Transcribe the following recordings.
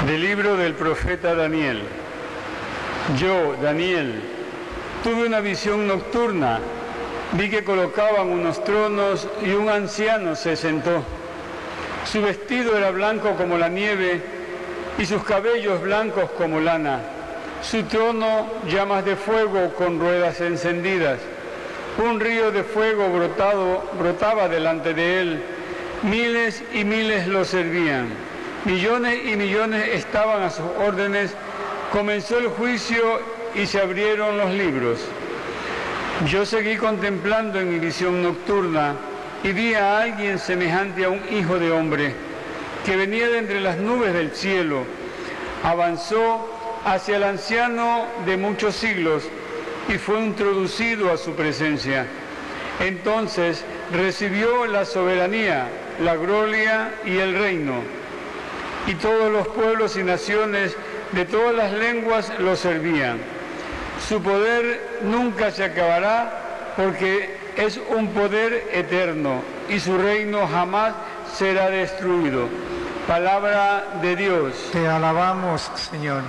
Del libro del profeta Daniel. Yo, Daniel, tuve una visión nocturna. Vi que colocaban unos tronos y un anciano se sentó. Su vestido era blanco como la nieve y sus cabellos blancos como lana. Su trono, llamas de fuego con ruedas encendidas. Un río de fuego brotaba delante de él. Miles y miles lo servían. Millones y millones estaban a sus órdenes. Comenzó el juicio y se abrieron los libros. Yo seguí contemplando en mi visión nocturna y vi a alguien semejante a un hijo de hombre que venía de entre las nubes del cielo. Avanzó hacia el anciano de muchos siglos y fue introducido a su presencia. Entonces recibió la soberanía, la gloria y el reino. Y todos los pueblos y naciones de todas las lenguas lo servían. Su poder nunca se acabará porque es un poder eterno y su reino jamás será destruido. Palabra de Dios. Te alabamos, Señor.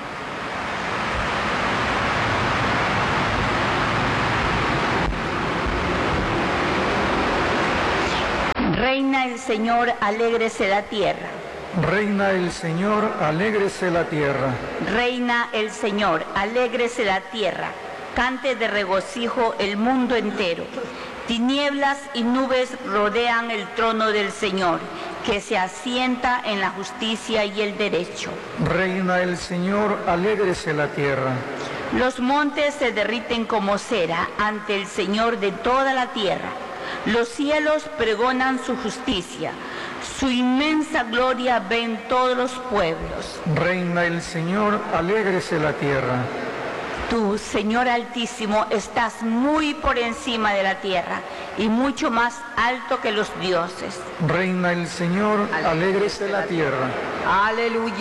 Reina el Señor, alégrese la tierra. Reina el Señor, alégrese la tierra. Reina el Señor, alégrese la tierra. Cante de regocijo el mundo entero. Tinieblas y nubes rodean el trono del Señor, que se asienta en la justicia y el derecho. Reina el Señor, alégrese la tierra. Los montes se derriten como cera ante el Señor de toda la tierra. Los cielos pregonan su justicia. Su inmensa gloria ven todos los pueblos. Reina el Señor, alégrese la tierra. Tú, Señor Altísimo, estás muy por encima de la tierra y mucho más alto que los dioses. Reina el Señor, alégrese la tierra. Aleluya.